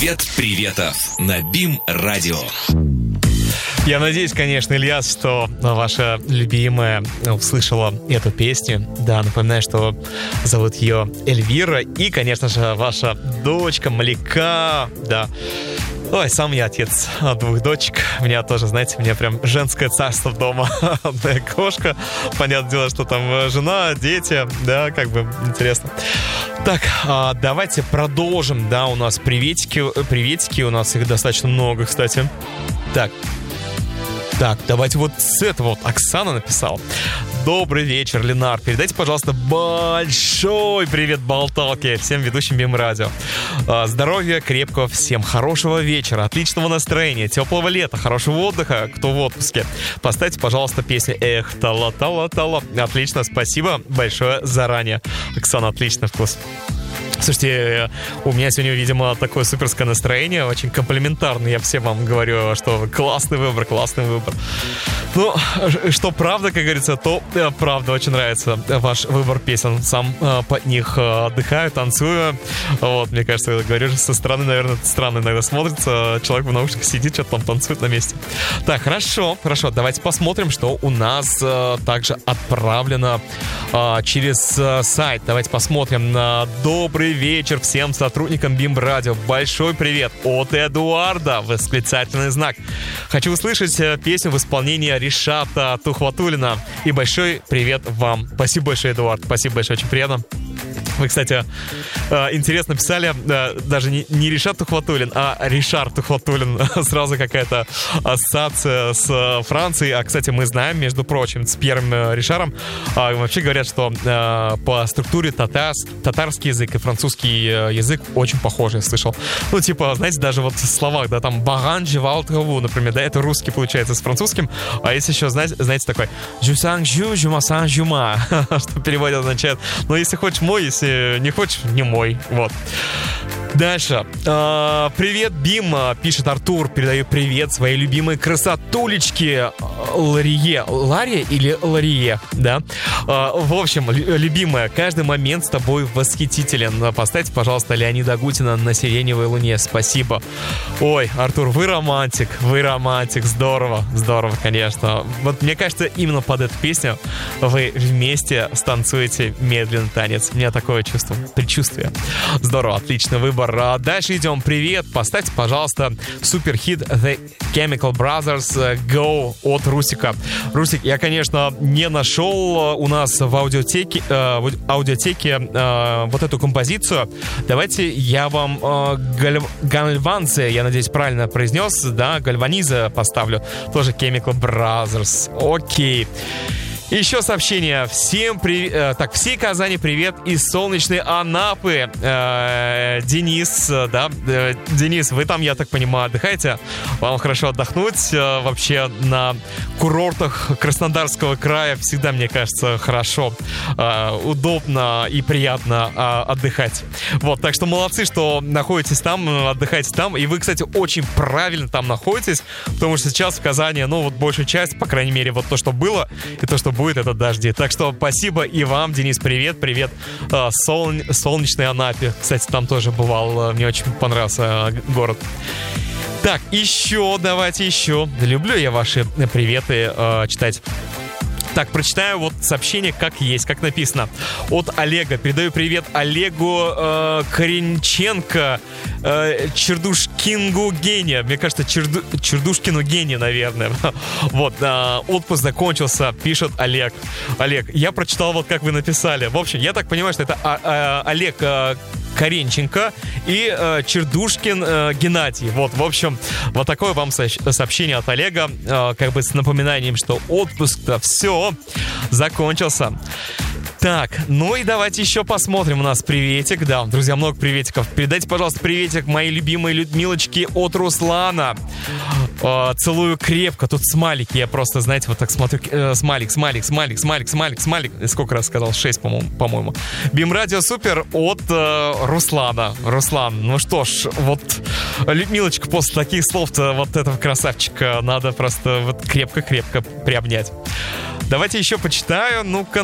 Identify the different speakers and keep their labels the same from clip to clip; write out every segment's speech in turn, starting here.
Speaker 1: Привет приветов на БИМ-радио.
Speaker 2: Я надеюсь, конечно, Ильяс, что ваша любимая услышала эту песню. Да, напоминаю, что зовут ее Эльвира. И, конечно же, ваша дочка Малика. Да. Ой, сам я отец 2 дочек. У меня тоже, знаете, у меня прям женское царство дома. Одна кошка. Понятное дело, что там жена, дети. Да, как бы интересно. Так, давайте продолжим. Да, у нас приветики. У нас их достаточно много, кстати. Так, давайте вот с этого вот Оксана написала. Добрый вечер, Ленар. Передайте, пожалуйста, большой привет Болталке, всем ведущим БИМ-радио. Здоровья крепкого, всем хорошего вечера, отличного настроения, теплого лета, хорошего отдыха, кто в отпуске. Поставьте, пожалуйста, песню «Эх, тала-тала-тала». Отлично, спасибо большое заранее. Оксана, отличный вкус. Слушайте, у меня сегодня, видимо, такое суперское настроение, очень комплиментарно. Я всем вам говорю, что классный выбор. Ну, что правда, как говорится, то правда. Очень нравится ваш выбор песен. Сам под них отдыхаю, танцую. Вот, мне кажется, говорю же, со стороны, наверное, странно иногда смотрится. Человек в наушниках сидит, что-то там танцует на месте. Так, хорошо. Давайте посмотрим, что у нас также отправлено через сайт. Давайте посмотрим. Добрый вечер всем сотрудникам БИМ-радио. Большой привет от Эдуарда! Восклицательный знак. Хочу услышать песню в исполнении Ришата Тухватуллина. И большой привет вам. Спасибо большое, Эдуард. Спасибо большое, очень приятно. Вы, кстати, интересно писали, даже не Ришат Тухватуллин, а Ришар Тухватуллин. Сразу какая-то ассоциация с Францией. А, кстати, мы знаем, между прочим, с Пьером Ришаром вообще говорят, что по структуре татарский язык и французский язык очень похожи, я слышал. Ну, типа, знаете, даже вот в словах, да, там «баган жевал траву», например, да, это русский получается с французским. А есть еще, знаете, такой «жусан жу, жумасан жума», что переводит означает, ну, если хочешь мой, если не хочешь, не мой. Вот. Дальше. Привет, Бим, пишет Артур. Передаю привет своей любимой красотулечке Ларие. Лария или Ларие? Да. В общем, любимая, каждый момент с тобой восхитителен. Поставьте, пожалуйста, Леонида Агутина «На сиреневой луне». Спасибо. Ой, Артур, вы романтик. Здорово, конечно. Вот мне кажется, именно под эту песню вы вместе станцуете медленный танец. У меня такое чувство, предчувствие. Здорово, отличный выбор. Дальше идем. Привет. Поставьте, пожалуйста, суперхит The Chemical Brothers Go от Русика. Русик, я, конечно, не нашел у нас в аудиотеке вот эту композицию. Давайте я вам Гальванзе, я надеюсь, правильно произнес, да, Гальваниза поставлю. Тоже Chemical Brothers. Окей. Еще сообщение. Всем привет. Так, всей Казани привет из солнечной Анапы. Денис, да. Денис, вы там, я так понимаю, отдыхаете? Вам хорошо отдохнуть. Вообще на курортах Краснодарского края всегда, мне кажется, хорошо, удобно и приятно отдыхать. Вот, так что молодцы, что находитесь там, отдыхаете там. И вы, кстати, очень правильно там находитесь, потому что сейчас в Казани, ну, вот большая часть, по крайней мере, вот то, что было, и то, что будет, это дожди. Так что спасибо и вам, Денис, привет солнечной Анапе. Кстати, там тоже бывал, мне очень понравился город. Так, давайте еще. Люблю я ваши приветы читать. Так, прочитаю вот сообщение как есть, как написано. От Олега. Передаю привет Олегу Коренченко, Чердушкину гения. Мне кажется, Чердушкину гения, наверное. Вот, отпуск закончился, пишет Олег. Олег, я прочитал вот как вы написали. В общем, я так понимаю, что это Олег Коренченко и Чердушкин Геннадий. Вот, в общем, вот такое вам сообщение от Олега, как бы с напоминанием, что отпуск-то все закончился. Так, ну и давайте еще посмотрим. У нас приветик, да, друзья, много приветиков. Передайте, пожалуйста, приветик моей любимой Людмилочке от Руслана. Целую крепко. Тут смайлики, я просто, знаете, вот так смотрю. Смайлик. Сколько раз сказал? 6, по-моему. БИМ-радио супер от Руслана. Руслан, ну что ж, вот Людмилочка, после таких слов-то вот этого красавчика надо просто вот крепко-крепко приобнять. Давайте еще почитаю. Ну-ка.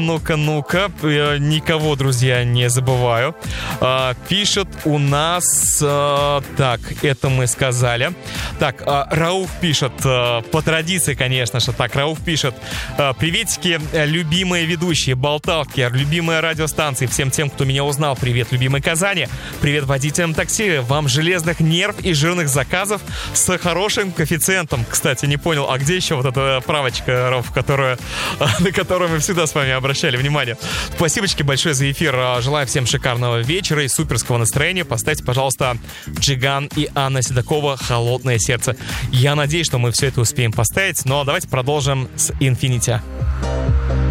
Speaker 2: Никого, друзья, не забываю. Пишет у нас... Так, это мы сказали. Так, Рауф пишет, по традиции, конечно же. Так, Рауф пишет: приветики, любимые ведущие, болталки, любимые радиостанции. Всем тем, кто меня узнал, привет, любимой Казани. Привет водителям такси. Вам железных нерв и жирных заказов с хорошим коэффициентом. Кстати, не понял, а где еще вот эта правочка, Рауф, на которую мы всегда с вами обращали внимание? Спасибочки большое за эфир. Желаю всем шикарного вечера и суперского настроения. Поставьте, пожалуйста, Джиган и Анна Седокова «Холодное сердце». Я надеюсь, что мы все это успеем поставить, но давайте продолжим с Infinity.